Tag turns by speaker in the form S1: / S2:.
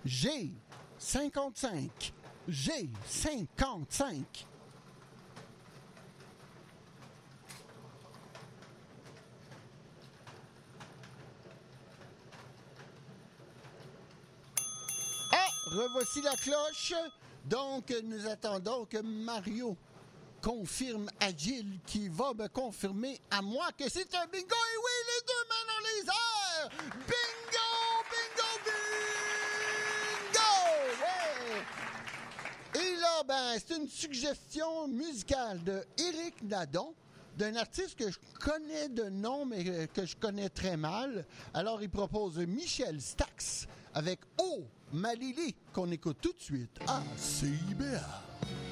S1: G55. G55. Revoici la cloche. Donc, nous attendons que Mario confirme à Gilles qui va me confirmer à moi que c'est un bingo. Et oui, les deux mains dans les airs. Bingo, bingo, bingo. Ouais. Et là, c'est une suggestion musicale de Éric Nadon, d'un artiste que je connais de nom, mais que je connais très mal. Alors, il propose Michel Stax avec Oh, Malili, qu'on écoute tout de suite à CIBA.